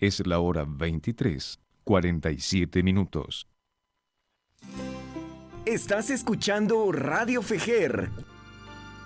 Es la hora 23:47. Estás escuchando Radio Fejer